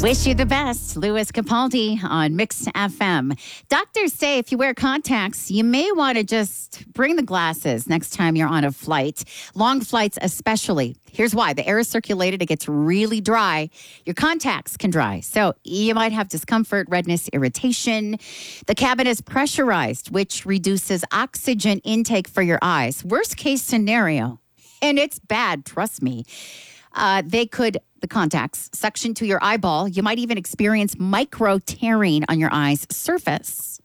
Wish you the best. Louis Capaldi on Mix FM. Doctors say if you wear contacts, you may want to just bring the glasses next time you're on a flight. Long flights especially. Here's why. The air is circulated. It gets really dry. Your contacts can dry. So you might have discomfort, redness, irritation. The cabin is pressurized, which reduces oxygen intake for your eyes. Worst case scenario, and it's bad, trust me. The contacts suction to your eyeball. You might even experience micro tearing on your eye's surface.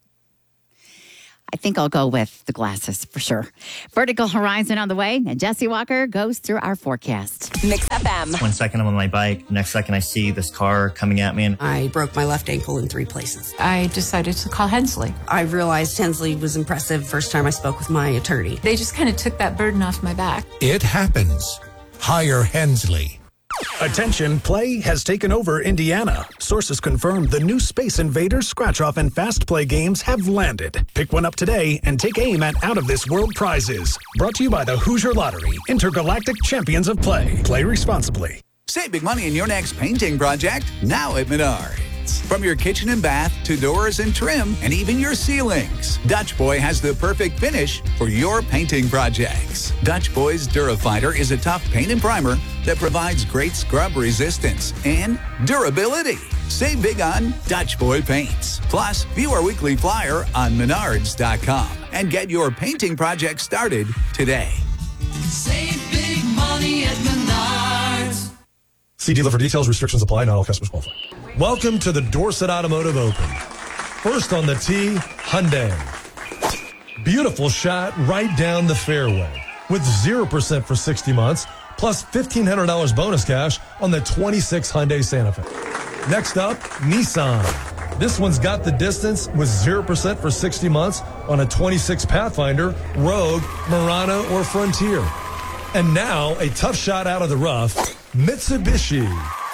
I think I'll go with the glasses for sure. Vertical Horizon on the way, and Jesse Walker goes through our forecast. Mix FM. 1 second I'm on my bike. Next second I see this car coming at me. And I broke my left ankle in 3 places. I decided to call Hensley. I realized Hensley was impressive first time I spoke with my attorney. They just kind of took that burden off my back. It happens. Hire Hensley. Attention, play has taken over Indiana. Sources confirm the new Space Invaders, Scratch Off, and Fast Play games have landed. Pick one up today and take aim at out-of-this-world prizes. Brought to you by the Hoosier Lottery, Intergalactic Champions of Play. Play responsibly. Save big money in your next painting project now at Menards. From your kitchen and bath to doors and trim and even your ceilings, Dutch Boy has the perfect finish for your painting projects. Dutch Boy's Durafighter is a tough paint and primer that provides great scrub resistance and durability. Save big on Dutch Boy paints. Plus, view our weekly flyer on Menards.com and get your painting project started today. Save big money at Menards. See dealer for details. Restrictions apply. Not all customers qualify. Welcome to the Dorset Automotive Open. First on the tee, Hyundai. Beautiful shot right down the fairway with 0% for 60 months, plus $1,500 bonus cash on the 26 Hyundai Santa Fe. Next up, Nissan. This one's got the distance with 0% for 60 months on a 26 Pathfinder, Rogue, Murano, or Frontier. And now, a tough shot out of the rough, Mitsubishi.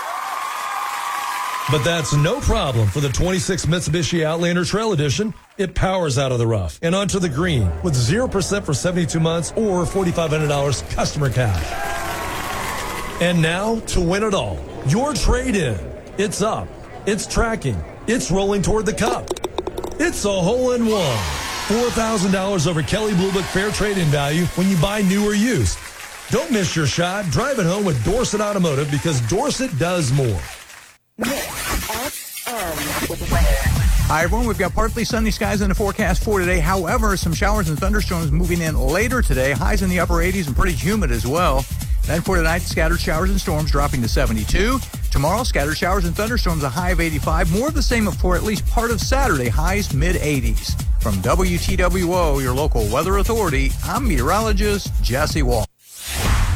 But that's no problem for the 26 Mitsubishi Outlander Trail Edition. It powers out of the rough and onto the green with 0% for 72 months or $4,500 customer cash. And now, to win it all, your trade-in. It's up. It's tracking. It's rolling toward the cup. It's a hole-in-one. $4,000 over Kelley Blue Book Fair Trade-in value when you buy new or used. Don't miss your shot. Drive it home with Dorset Automotive because Dorset does more. Hi, everyone. We've got partly sunny skies in the forecast for today. However, some showers and thunderstorms moving in later today. Highs in the upper 80s and pretty humid as well. Then for tonight, scattered showers and storms dropping to 72. Tomorrow, scattered showers and thunderstorms, a high of 85. More of the same for at least part of Saturday. Highs mid-80s. From WTWO, your local weather authority, I'm meteorologist Jesse Walker.